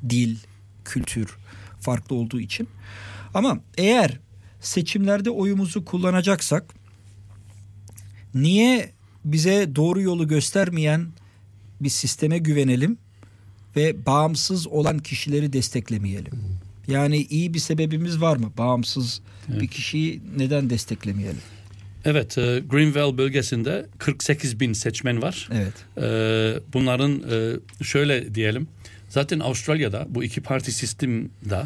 dil, kültür farklı olduğu için. Ama eğer seçimlerde oyumuzu kullanacaksak niye bize doğru yolu göstermeyen bir sisteme güvenelim ve bağımsız olan kişileri desteklemeyelim? Yani iyi bir sebebimiz var mı? Bağımsız bir kişiyi neden desteklemeyelim? Evet, Greenville bölgesinde 48 bin seçmen var. Evet. Bunların şöyle diyelim, zaten Avustralya'da bu iki parti sistemde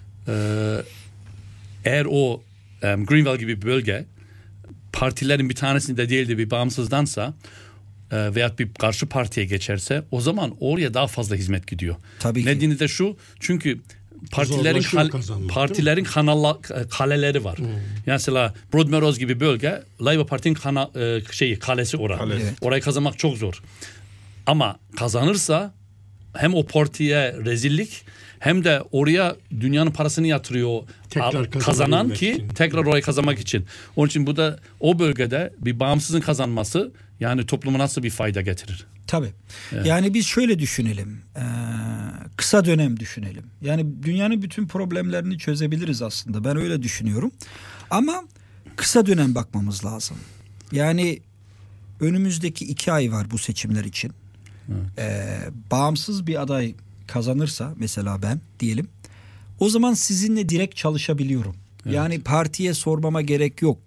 eğer o Greenville gibi bir bölge partilerin bir tanesinde değil de bir bağımsızdansa veyahut bir karşı partiye geçerse o zaman oraya daha fazla hizmet gidiyor. Tabii ki. Nedeni de şu, çünkü partilerin kaleleri var. Yani mesela Broadmeadows gibi bölge Labour Parti'nin kalesi orası. Evet. Orayı kazanmak çok zor. Ama kazanırsa hem o partiye rezillik hem de oraya dünyanın parasını yatırıyor kazanan ki için. Tekrar orayı kazanmak için. Onun için bu da o bölgede bir bağımsızın kazanması yani topluma nasıl bir fayda getirir? Tabii. Evet. Yani biz şöyle düşünelim. Kısa dönem düşünelim. Yani dünyanın bütün problemlerini çözebiliriz aslında. Ben öyle düşünüyorum. Ama kısa dönem bakmamız lazım. Yani önümüzdeki 2 ay var bu seçimler için. Evet. Bağımsız bir aday kazanırsa mesela ben diyelim. O zaman sizinle direkt çalışabiliyorum. Evet. Yani partiye sormama gerek yok.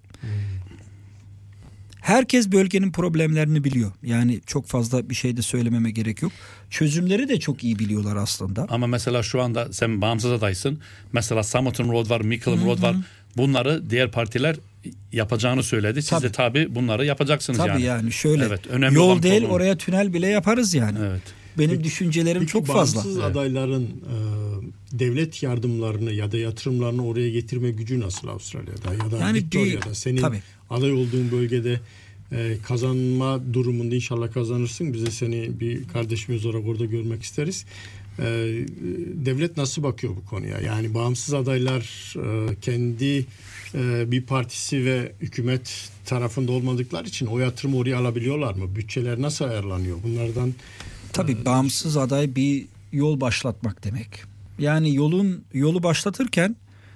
Herkes bölgenin problemlerini biliyor. Yani çok fazla bir şey de söylememe gerek yok. Çözümleri de çok iyi biliyorlar aslında. Ama mesela şu anda sen bağımsız adaysın. Mesela Somerton Road var, Mickleham Road var. Bunları diğer partiler yapacağını söyledi. Siz de tabii bunları yapacaksınız yani. Tabii yani şöyle evet, yol değil oraya tünel bile yaparız yani. Evet. Benim düşüncelerim çok fazla. Bağımsız adayların devlet yardımlarını ya da yatırımlarını oraya getirme gücü nasıl Avustralya'da ya da yani Victoria'da? Senin aday olduğun bölgede kazanma durumunda inşallah kazanırsın. Biz de seni bir kardeşimiz olarak orada görmek isteriz. Devlet nasıl bakıyor bu konuya? Yani bağımsız adaylar kendi bir partisi ve hükümet tarafında olmadıkları için o yatırımı oraya alabiliyorlar mı? Bütçeler nasıl ayarlanıyor? Bunlardan tabii bağımsız aday bir yol başlatmak demek. Yani yolu başlatırken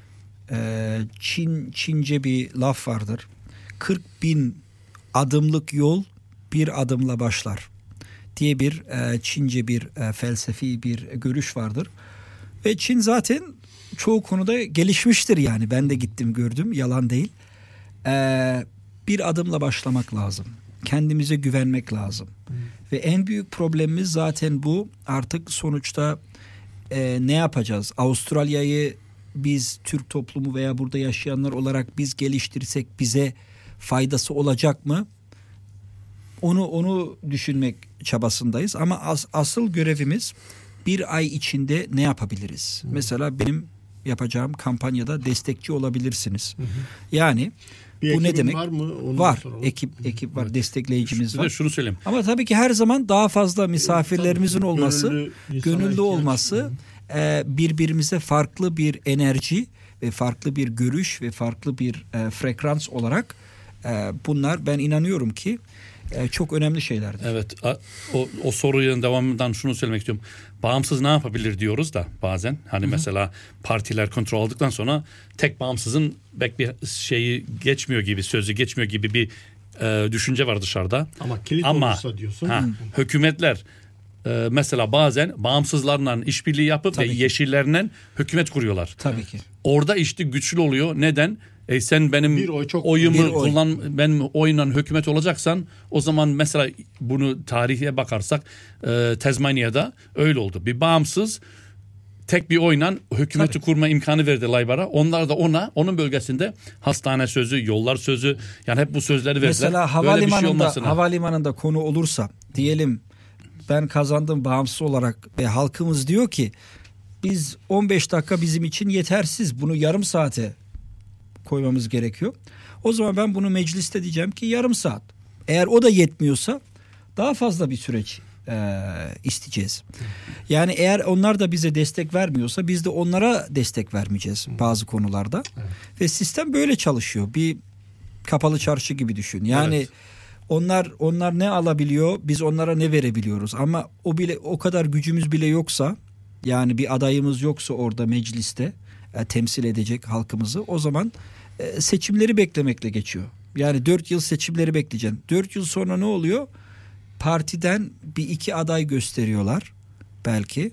Çince bir laf vardır. 40 bin adımlık yol bir adımla başlar diye bir Çince bir felsefi bir görüş vardır. Ve Çin zaten çoğu konuda gelişmiştir yani. Ben de gittim gördüm, yalan değil. Bir adımla başlamak lazım. Kendimize güvenmek lazım. Ve en büyük problemimiz zaten bu. Artık sonuçta ne yapacağız? Avustralya'yı biz Türk toplumu veya burada yaşayanlar olarak biz geliştirsek bize faydası olacak mı? Onu düşünmek çabasındayız. Ama asıl görevimiz bir ay içinde ne yapabiliriz? Mesela benim yapacağım kampanyada destekçi olabilirsiniz. Yani bu ne demek? Var mı? Var. Ekip var. Destekleyicimiz var. Bir de şunu söyleyeyim. Ama tabii ki her zaman daha fazla misafirlerimizin olması, gönüllü olması, birbirimize farklı bir enerji ve farklı bir görüş ve farklı bir frekans olarak bunlar ben inanıyorum ki çok önemli şeylerdir. Evet. O sorunun devamından şunu söylemek istiyorum. Bağımsız ne yapabilir diyoruz da bazen. Hani mesela partiler kontrol aldıktan sonra tek bağımsızın bir şeyi geçmiyor gibi, sözü geçmiyor gibi bir düşünce var dışarıda. Ama kilit olursa diyorsun. Hükümetler mesela bazen bağımsızlarla işbirliği yapıp tabii ve ki. yeşillerle hükümet kuruyorlar. Tabii ki. Orada işte güçlü oluyor. Neden? Sen benim oyumu kullan, benim oyunla hükümet olacaksan o zaman mesela bunu tarihe bakarsak Tasmania'da öyle oldu. Bir bağımsız tek bir oyla hükümeti kurma imkanı verdi Labor'a. Onlar da onun bölgesinde hastane sözü, yollar sözü yani hep bu sözleri verdiler. Mesela havalimanında konu olursa diyelim ben kazandım bağımsız olarak ve halkımız diyor ki biz 15 dakika bizim için yetersiz. Bunu yarım saate koymamız gerekiyor. O zaman ben bunu mecliste diyeceğim ki yarım saat. Eğer o da yetmiyorsa daha fazla bir süreç isteyeceğiz. Yani eğer onlar da bize destek vermiyorsa biz de onlara destek vermeyeceğiz bazı konularda. Evet. Ve sistem böyle çalışıyor. Bir kapalı çarşı gibi düşün. Yani onlar ne alabiliyor, biz onlara ne verebiliyoruz. Ama o kadar gücümüz bile yoksa yani bir adayımız yoksa orada mecliste temsil edecek halkımızı, o zaman seçimleri beklemekle geçiyor. Yani 4 yıl seçimleri bekleyeceksin. 4 yıl sonra ne oluyor? Partiden bir iki aday gösteriyorlar belki.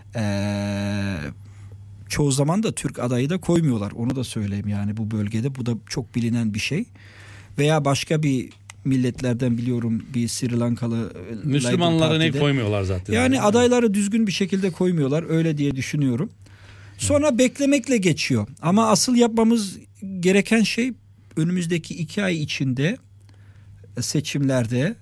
Çoğu zaman da Türk adayı da koymuyorlar. Onu da söyleyeyim yani bu bölgede. Bu da çok bilinen bir şey. Veya başka bir milletlerden biliyorum, bir Sri Lankalı Müslümanlara ne koymuyorlar zaten. Yani adayları düzgün bir şekilde koymuyorlar. Öyle diye düşünüyorum. Sonra beklemekle geçiyor. Ama asıl yapmamız gereken şey önümüzdeki 2 ay içinde seçimlerde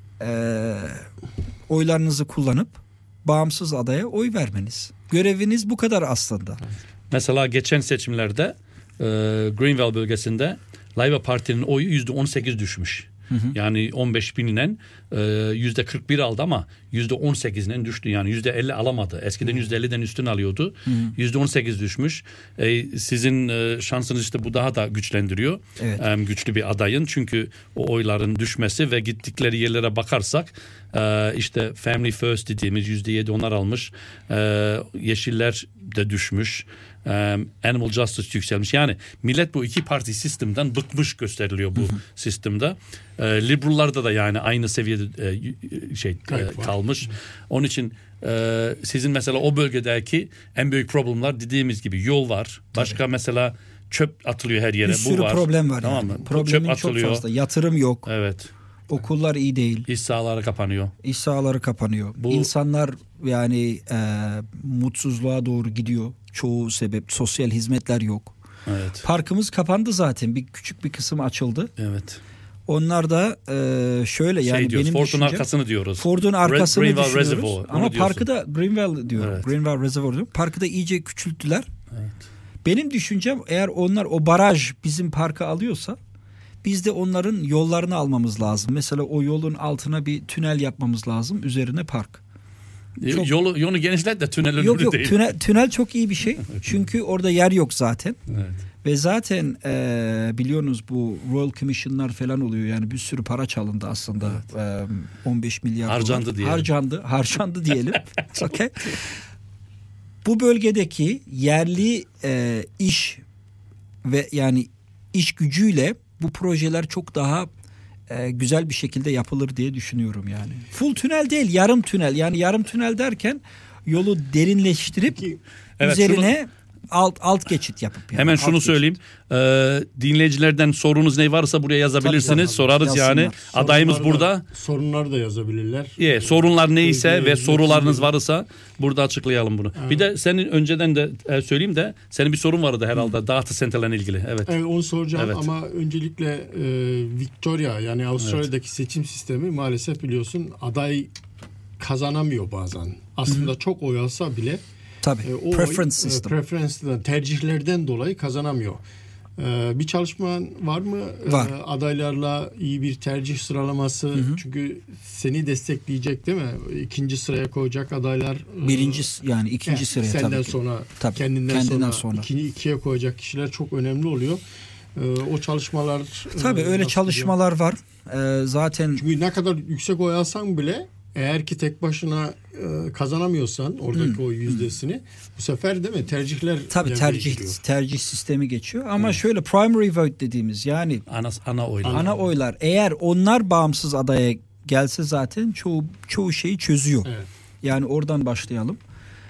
oylarınızı kullanıp bağımsız adaya oy vermeniz. Göreviniz bu kadar aslında. Mesela geçen seçimlerde Greenville bölgesinde Labour Parti'nin oyu %18 düşmüş. Yani 15 bininden %41 aldı ama %18'den düştü. Yani %50 alamadı. Eskiden %50'den üstün alıyordu. %18 düşmüş. Sizin şansınız işte bu daha da güçlendiriyor. Evet. Güçlü bir adayın. Çünkü o oyların düşmesi ve gittikleri yerlere bakarsak işte Family First dediğimiz %7 onlar almış. Yeşiller de düşmüş. Animal Justice yükselmiş. Yani millet bu iki parti sistemden bıkmış gösteriliyor bu sistemde. Liberal'larda da yani aynı seviyede kalmış. Onun için sizin mesela o bölgedeki en büyük problemler dediğimiz gibi yol var. Başka mesela çöp atılıyor her yere. Bir sürü problem var. Tamam yani. Problemin çok fazla. Yatırım yok. Evet. Okullar iyi değil. İş sahaları kapanıyor. İnsanlar yani mutsuzluğa doğru gidiyor. Çoğu sebep sosyal hizmetler yok. Evet. Parkımız kapandı zaten. Küçük bir kısım açıldı. Evet. Onlar da şöyle yani diyoruz, benim Ford'un düşüncem. arkasını diyoruz. Ford'un arkasını düşünüyoruz. Reservoir, ama parkı da Greenville diyor. Evet. Greenville Reservoir diyor. Parkı da iyice küçülttüler. Evet. Benim düşüncem eğer onlar o baraj bizim parkı alıyorsa biz de onların yollarını almamız lazım. Mesela o yolun altına bir tünel yapmamız lazım. Üzerine park. Yolu genişlet de tünel önemli yok, değil. Tünel çok iyi bir şey. Çünkü orada yer yok zaten. Evet. Ve zaten biliyorsunuz bu Royal Commission'lar falan oluyor. Yani bir sürü para çalındı aslında. Evet. 15 milyar harcandı diyelim. Harcandı diyelim. Okay. Bu bölgedeki yerli iş ve yani iş gücüyle bu projeler çok daha güzel bir şekilde yapılır diye düşünüyorum yani. Full tünel değil, yarım tünel. Yani yarım tünel derken yolu derinleştirip üzerine alt geçit yapıp. Yani hemen şunu söyleyeyim. Dinleyicilerden sorunuz ne varsa buraya yazabilirsiniz. Tabii. Sorarız yazsınlar. Yani. Adayımız burada. Sorunlar da yazabilirler. Sorunlar neyse ve sorularınız varsa burada açıklayalım bunu. Evet. Bir de senin önceden de söyleyeyim de senin bir sorun vardı herhalde data center'la ilgili. Evet. Onu soracağım ama öncelikle Victoria yani Avustralya'daki seçim sistemi maalesef biliyorsun aday kazanamıyor bazen. Aslında çok oy alsa bile tabii. Preference tercihlerden dolayı kazanamıyor. Bir çalışma var mı? Var. Adaylarla iyi bir tercih sıralaması. Çünkü seni destekleyecek değil mi? 2. sıraya koyacak adaylar. Yani 2. sıraya senden tabii sonra tabii. Kendinden sonra 2'ye koyacak kişiler çok önemli oluyor. O çalışmalar tabii öyle çalışmalar var. Zaten çünkü ne kadar yüksek oy alsan bile eğer ki tek başına kazanamıyorsan oradaki o yüzdesini bu sefer değil mi tercihler tabii tercih sistemi geçiyor ama şöyle primary vote dediğimiz yani ana oylar eğer onlar bağımsız adaya gelse zaten çoğu şeyi çözüyor. Evet. Yani oradan başlayalım.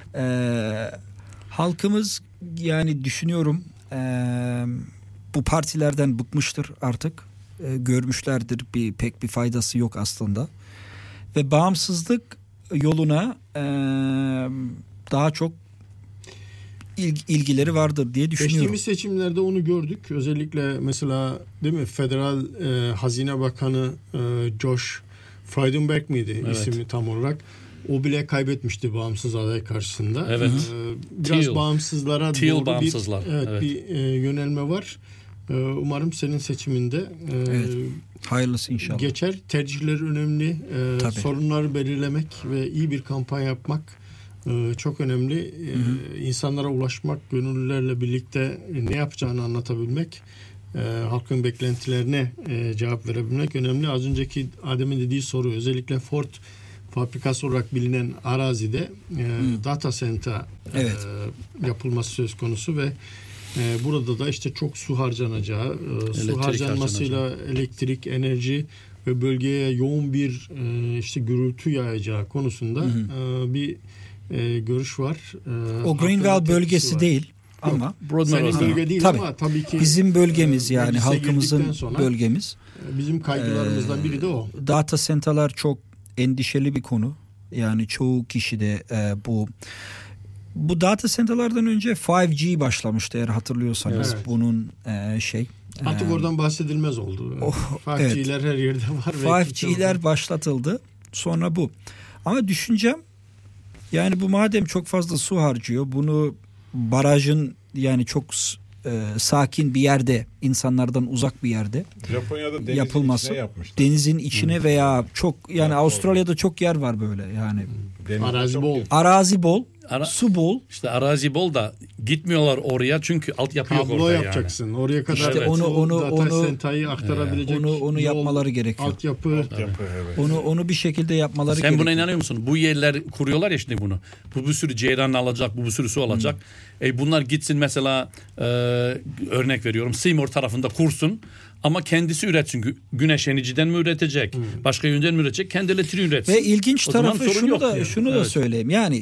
Halkımız yani düşünüyorum bu partilerden bıkmıştır artık. Görmüşlerdir pek bir faydası yok aslında. Ve bağımsızlık yoluna daha çok ilgileri vardır diye düşünüyorum. Geçtiğimiz seçimlerde onu gördük. Özellikle mesela değil mi Federal Hazine Bakanı Josh Frydenberg miydi ismi tam olarak? O bile kaybetmişti bağımsız aday karşısında. Evet. Biraz bağımsızlara doğru bağımsızlar. bir yönelme var. Umarım senin seçiminde hayırlısı inşallah geçer. Tercihler önemli. Sorunları belirlemek ve iyi bir kampanya yapmak çok önemli. İnsanlara ulaşmak, gönüllülerle birlikte ne yapacağını anlatabilmek, halkın beklentilerine cevap verebilmek önemli. Az önceki Adem'in dediği soru özellikle Ford fabrikası olarak bilinen arazide data center yapılması söz konusu ve burada da işte çok su harcanacağı, su harcanmasıyla elektrik, enerji ve bölgeye yoğun bir işte gürültü yayacağı konusunda bir görüş var. O Greenville bölgesi var. Değil. Ama senin bölge değil ama tabii ki bizim bölgemiz yani halkımızın bölgemiz. Bizim kaygılarımızdan biri de o. Data center'lar çok endişeli bir konu. Yani çoğu kişi de bu data center'lardan önce 5G başlamıştı eğer hatırlıyorsanız. Evet. Bunun artık oradan bahsedilmez oldu. 5G'ler her yerde var. 5G'ler başlatıldı. Sonra bu. Ama düşüncem yani bu madem çok fazla su harcıyor, bunu barajın yani çok sakin bir yerde, insanlardan uzak bir yerde Japonya'da denizin yapılması. içine yapmışlar. Denizin içine veya çok yani Avustralya'da çok yer var böyle yani. Arazi bol. Su bol. İşte arazi bol da gitmiyorlar oraya çünkü altyapı yok orada yani. Yapacaksın. Oraya kadar işte onu center'ı aktarabilecek onu yapmaları gerekiyor. Altyapı evet. Onu bir şekilde yapmaları Sen gerekiyor. Buna inanıyor musun? Bu yerler kuruyorlar ya şimdi bunu. Bu bir sürü ceyran alacak, bu bir sürü su alacak. Bunlar gitsin mesela örnek veriyorum Seymour tarafında kursun. Ama kendisi üretsin. Güneş enerjiden mi üretecek? Başka yönden mi üretecek? Kendi elektriği üretsin. Ve ilginç tarafı şunu da söyleyeyim. Yani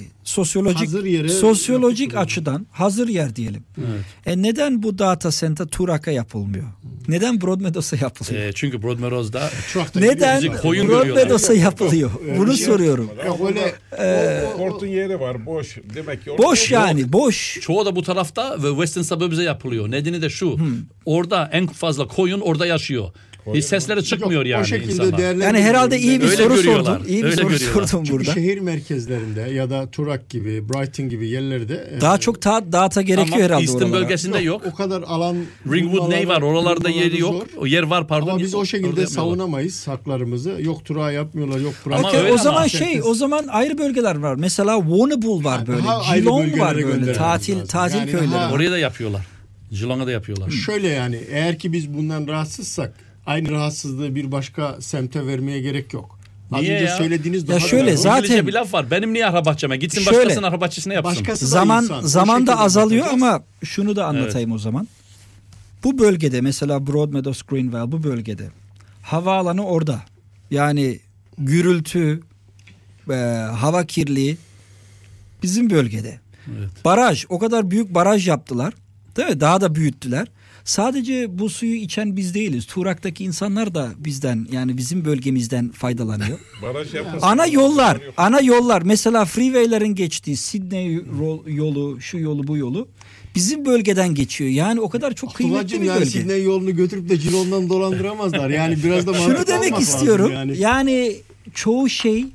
sosyolojik açıdan hazır yer diyelim. Evet. Neden bu data center Turak'a yapılmıyor? Neden Broadmeadows'a yapılıyor? Çünkü Broadmeadows'da neden Broadmeadows'a yapılıyor? Bunu soruyorum. Port'un yeri var boş. Demek ki boş yani boş. Çoğu da bu tarafta ve Western Suburbs'e yapılıyor. Nedeni de şu. Orada en fazla koyun orada yaşıyor. Hiç sesleri çıkmıyor yani o şekilde insanlar. Yani herhalde iyi bir soru sordun. İyi bir soru sordun burada. Çünkü şehir merkezlerinde ya da Turak gibi, Brighton gibi yerlerde daha çok data gerekiyor herhalde Eastern oralara. bölgesinde yok. O kadar alan Ringwood ne var? Oralarda yeri yok. O yer var pardon. Ama biz o şekilde savunamayız haklarımızı. Yok Turak'a yapmıyorlar, yok Brighton. O zaman ayrı bölgeler var. Mesela Warrnambool var böyle. Geelong var böyle. Tatil köyleri. Oraya da yapıyorlar. Geelong'a da yapıyorlar. Şöyle yani eğer ki biz bundan rahatsızsak aynı rahatsızlığı bir başka semte vermeye gerek yok. Az niye önce ya? söylediğiniz ya şöyle zaten bir laf var. Benim niye araba bahçeme? Gitsin başkasının araba bahçesine yapsın. Zaman da azalıyor ama şunu da anlatayım o zaman. Bu bölgede mesela Broadmeadows, Greenville bu bölgede havaalanı orada. Yani gürültü, hava kirliliği bizim bölgede. Evet. Baraj, o kadar büyük baraj yaptılar. Değil mi? Daha da büyüttüler. Sadece bu suyu içen biz değiliz. Turak'taki insanlar da bizden yani bizim bölgemizden faydalanıyor. Ana yollar mesela freeway'lerin geçtiği Sydney yolu, şu yolu, bu yolu bizim bölgeden geçiyor. Yani o kadar çok kıymetli bir bölge. Sydney yolunu götürüp de Geelong'dan dolandıramazlar. Yani biraz da şunu demek istiyorum. Yani çoğu şey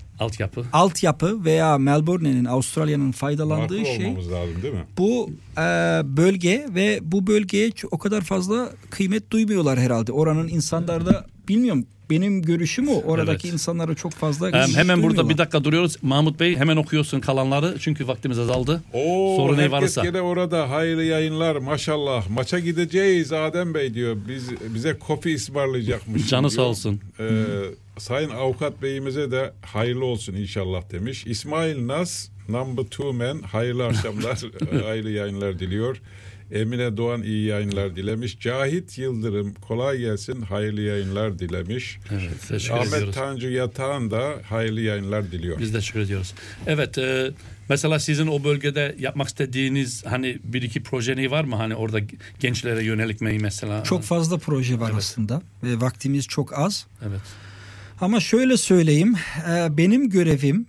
altyapı veya Melbourne'nin, Avustralya'nın faydalandığı şey lazım, değil mi? Bu bölge ve bu bölgeye o kadar fazla kıymet duymuyorlar herhalde. Oranın insanlar da bilmiyorum. Benim görüşüm o. Oradaki insanlara çok fazla hemen burada bir dakika duruyoruz. Mahmut Bey hemen okuyorsun kalanları. Çünkü vaktimiz azaldı. Sorun ne varsa. Herkes gene orada hayırlı yayınlar maşallah. Maça gideceğiz Adem Bey diyor. Bize kofi ısmarlayacakmış. Canı sağ olsun. Sayın Avukat Beyimize de hayırlı olsun inşallah demiş. İsmail Nas Number 2 Man hayırlı akşamlar, hayırlı yayınlar diliyor. Emine Doğan iyi yayınlar dilemiş. Cahit Yıldırım kolay gelsin, hayırlı yayınlar dilemiş. Evet, teşekkür Ahmet ediyoruz. Tanju Yatağan da hayırlı yayınlar diliyor. Biz de teşekkür ediyoruz. Evet, mesela sizin o bölgede yapmak istediğiniz hani bir iki proje var mı? Hani orada gençlere yönelik mi mesela? Çok fazla proje var aslında ve vaktimiz çok az. Evet. Ama şöyle söyleyeyim, benim görevim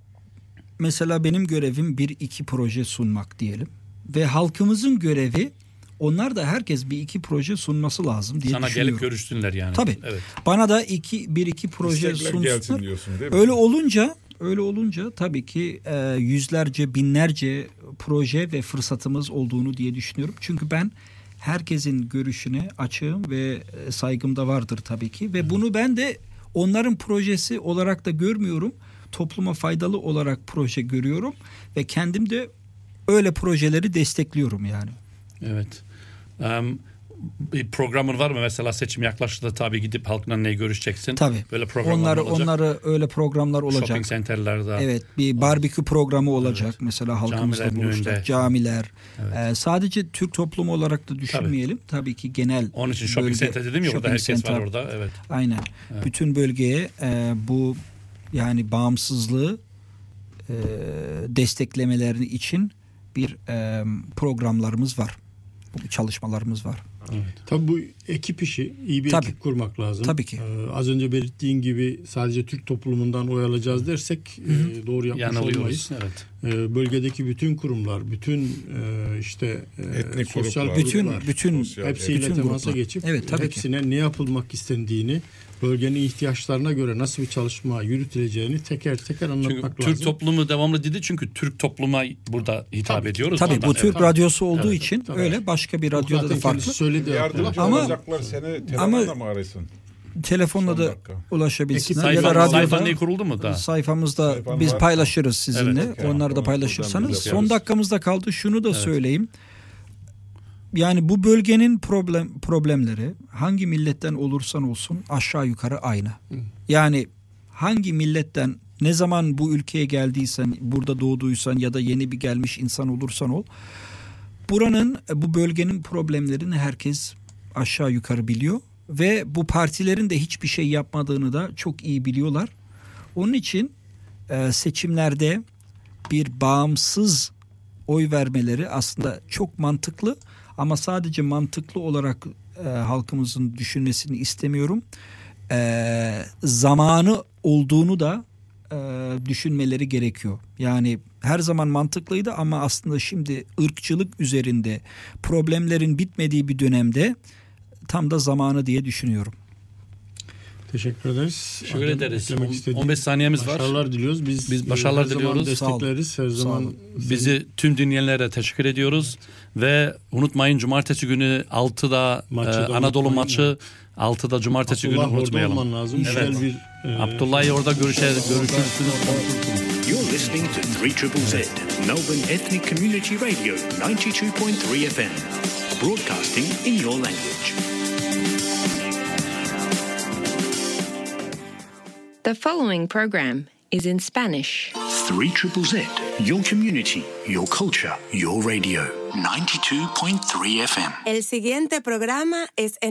bir iki proje sunmak diyelim. Ve halkımızın görevi onlar da herkes bir iki proje sunması lazım diye sana düşünüyorum. Gelip görüşsünler yani. Tabii. Evet. Bana da bir iki proje sunsunlar. Diyorsun, değil mi? Öyle olunca tabii ki yüzlerce, binlerce proje ve fırsatımız olduğunu diye düşünüyorum. Çünkü ben herkesin görüşüne açığım ve saygım da vardır tabii ki. Ve bunu ben de onların projesi olarak da görmüyorum. Topluma faydalı olarak proje görüyorum. Ve kendim de öyle projeleri destekliyorum yani. Evet. bir programın var mı? Mesela seçim yaklaştı, tabii gidip halkla ne görüşeceksin? Tabii. Böyle programlar olacak. Onları öyle programlar olacak. Shopping center'larda. Evet, bir barbekü programı olacak. Evet. Mesela halkımızla buluşacak. Camiler. Evet. Sadece Türk toplumu olarak da düşünmeyelim. Tabii ki genel. Onun için shopping center dedim ya, orada herkes center, var orada. Evet. Aynen. Evet. Bütün bölgeye bu yani bağımsızlığı desteklemeleri için bir programlarımız var. Çalışmalarımız var. Evet. Tabii bu ekip işi, iyi bir ekip kurmak lazım. Tabii ki. Az önce belirttiğin gibi sadece Türk toplumundan oy alacağız dersek doğru yapmış olmayız. Evet. Bölgedeki bütün kurumlar, bütün işte sosyal gruplar, bütün hepsiyle temasa geçip hepsine ne yapılmak istendiğini, bölgenin ihtiyaçlarına göre nasıl bir çalışma yürütüleceğini teker teker anlatmak lazım. Türk toplumu devamlı dedi, çünkü Türk topluma burada hitap ediyoruz. Tabii bu Türk radyosu olduğu için öyle, başka bir radyoda da farklı. Yardımcı olacaklar, seni telefonla mı arasın? Telefonla da ulaşabilirsiniz. Ya da radyoda, sayfa kuruldu mu da? Sayfamızda biz paylaşırız sizinle. Evet, onları da paylaşırsanız. Son dakikamızda kaldı. Şunu da söyleyeyim. Yani bu bölgenin problemleri hangi milletten olursan olsun aşağı yukarı aynı. Yani hangi milletten, ne zaman bu ülkeye geldiysen, burada doğduysan ya da yeni bir gelmiş insan olursan ol, bu bölgenin problemlerini herkes aşağı yukarı biliyor ve bu partilerin de hiçbir şey yapmadığını da çok iyi biliyorlar. Onun için seçimlerde bir bağımsız oy vermeleri aslında çok mantıklı, ama sadece mantıklı olarak halkımızın düşünmesini istemiyorum. Zamanı olduğunu da düşünmeleri gerekiyor. Yani her zaman mantıklıydı ama aslında şimdi ırkçılık üzerinde problemlerin bitmediği bir dönemde tam da zamanı diye düşünüyorum. Teşekkür ederiz. Teşekkür ederiz. 15 saniyemiz var. Başarılar diliyoruz. Biz başarılar diliyoruz. Destekleriz. Her zaman bizi tüm dinleyenlere teşekkür ediyoruz. Evet. Ve unutmayın, cumartesi günü 6'da Anadolu maçı. 6'da cumartesi günü unutmayalım. Lazım. Evet. Abdullah'ı orada görüşürüz. You're listening to 3ZZZ, Melbourne Ethnic Community Radio 92.3 FM, broadcasting in your language. The following program is in Spanish. 3ZZZ, your community, your culture, your radio. 92.3 FM. El siguiente programa es en